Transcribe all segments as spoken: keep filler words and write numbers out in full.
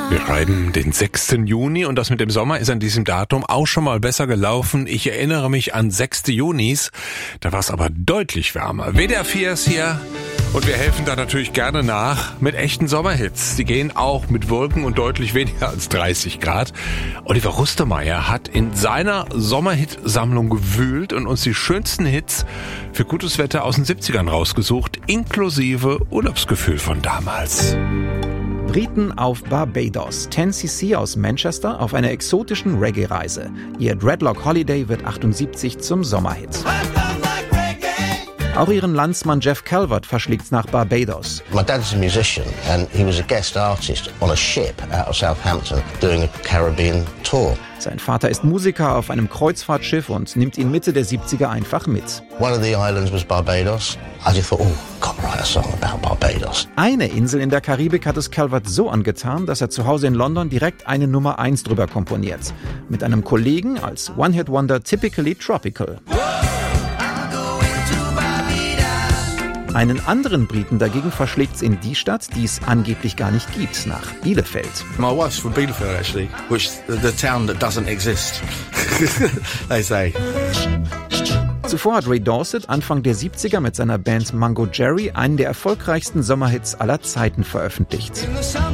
Wir schreiben den sechsten Juni und das mit dem Sommer ist an diesem Datum auch schon mal besser gelaufen. Ich erinnere mich an sechsten Junis, da war es aber deutlich wärmer. W D R vier ist hier und wir helfen da natürlich gerne nach mit echten Sommerhits. Die gehen auch mit Wolken und deutlich weniger als dreißig Grad. Oliver Rustemeyer hat in seiner Sommerhit-Sammlung gewühlt und uns die schönsten Hits für gutes Wetter aus den siebzigern rausgesucht, inklusive Urlaubsgefühl von damals. Briten auf Barbados. ten C C aus Manchester auf einer exotischen Reggae-Reise. Ihr Dreadlock Holiday wird achtundsiebzig zum Sommerhit. Auch ihren Landsmann Jeff Calvert verschlägt's nach Barbados. My dad's a musician and he was a guest artist on a ship out of Southampton doing a Caribbean tour. Sein Vater ist Musiker auf einem Kreuzfahrtschiff und nimmt ihn Mitte der siebziger einfach mit. One of the islands was Barbados. I just thought, oh, can't write a song about Barbados. Eine Insel in der Karibik hat es Calvert so angetan, dass er zu Hause in London direkt eine Nummer eins drüber komponiert. Mit einem Kollegen als One-Hit-Wonder Typically Tropical. Einen anderen Briten dagegen verschlägt's in die Stadt, die es angeblich gar nicht gibt, nach Bielefeld. My wife's from Bielefeld actually, which the town that doesn't exist, they say. Zuvor hat Ray Dorset Anfang der siebziger mit seiner Band Mungo Jerry einen der erfolgreichsten Sommerhits aller Zeiten veröffentlicht.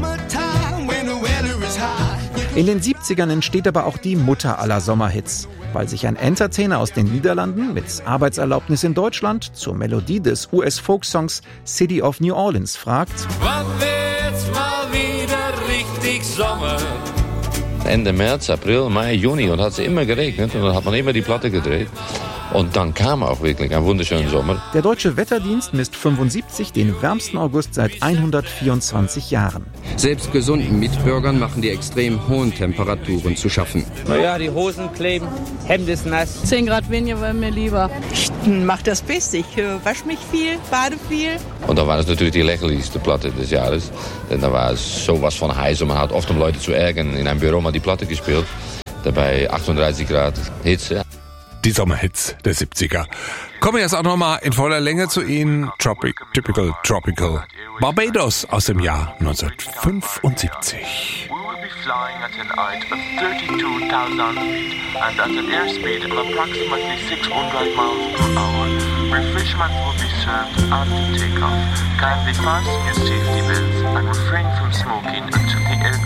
In den siebzigern entsteht aber auch die Mutter aller Sommerhits, weil sich ein Entertainer aus den Niederlanden mit Arbeitserlaubnis in Deutschland zur Melodie des U S-Folksongs City of New Orleans fragt: Wann wird's mal wieder richtig Sommer? Ende März, April, Mai, Juni und hat es immer geregnet und dann hat man immer die Platte gedreht. Und dann kam auch wirklich ein wunderschöner Sommer. Der Deutsche Wetterdienst misst fünfundsiebzig den wärmsten August seit hundertvierundzwanzig Jahren. Selbst gesunden Mitbürgern machen die extrem hohen Temperaturen zu schaffen. Naja, die Hosen kleben, Hemd ist nass. zehn Grad weniger wäre mir lieber. Ich mach das Beste. Ich äh, wasche mich viel, bade viel. Und dann war es natürlich die lächerlichste Platte des Jahres. Denn da war es sowas von heiß und man hat oft, um Leute zu ärgern, in einem Büro mal die Platte gespielt. Dabei achtunddreißig Grad Hitze. Die Sommerhits der siebziger. Kommen jetzt auch nochmal in voller Länge zu Ihnen. Tropic, Typical Tropical. Barbados aus dem Jahr neunzehnhundertfünfundsiebzig. Flying at an height of thirty-two thousand feet and at an airspeed of approximately six hundred miles per hour. Refreshment will be served after takeoff. Kindly fasten your safety belts and refrain from smoking until